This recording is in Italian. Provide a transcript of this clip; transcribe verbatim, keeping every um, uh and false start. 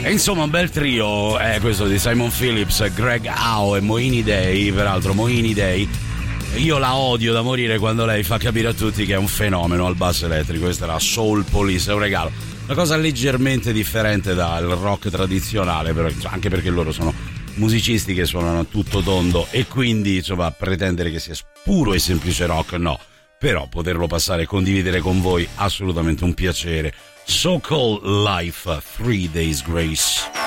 E insomma un bel trio è questo di Simon Phillips, Greg Howe e Moini Day. Peraltro Moini Day, io la odio da morire quando lei fa capire a tutti che è un fenomeno al basso elettrico. Questa era Soul Police, è un regalo, una cosa leggermente differente dal rock tradizionale, però, anche perché loro sono musicisti che suonano a tutto tondo e quindi insomma pretendere che sia puro e semplice rock no, però poterlo passare e condividere con voi assolutamente un piacere. So Called Life, Three Days Grace.